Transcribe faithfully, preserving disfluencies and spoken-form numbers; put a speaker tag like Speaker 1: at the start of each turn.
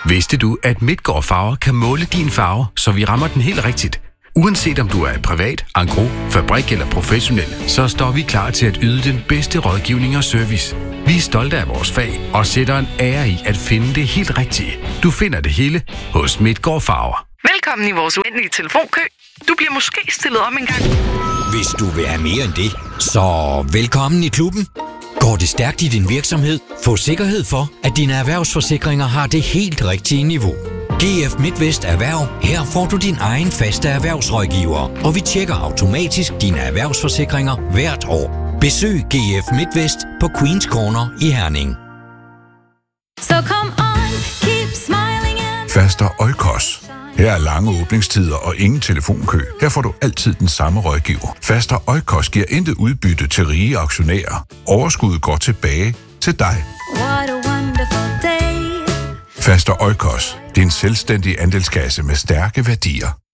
Speaker 1: Vidste du, at Midtgaard Farver kan måle din farve, så vi rammer den helt rigtigt? Uanset om du er privat, engros, fabrik eller professionel, så står vi klar til at yde den bedste rådgivning og service. Vi er stolte af vores fag og sætter en ære i at finde det helt rigtige. Du finder det hele hos Midtgaard Farver.
Speaker 2: Velkommen i vores uendelige telefonkø. Du bliver måske stillet om en gang.
Speaker 3: Hvis du vil have mere end det, så velkommen i klubben. Går det stærkt i din virksomhed? Få sikkerhed for, at dine erhvervsforsikringer har det helt rigtige niveau. G F Midtvest Erhverv. Her får du din egen faste erhvervsrådgiver, og vi tjekker automatisk dine erhvervsforsikringer hvert år. Besøg G F Midtvest på Queens Corner i Herning.
Speaker 4: So come on, keep smiling and...
Speaker 5: Faster Oikos. Her er lange åbningstider og ingen telefonkø. Her får du altid den samme rådgiver. Faster Oikos giver intet udbytte til rige aktionærer. Overskuddet går tilbage til dig.
Speaker 4: What a wonderful day.
Speaker 5: Faster Oikos. Din selvstændige andelskasse med stærke værdier.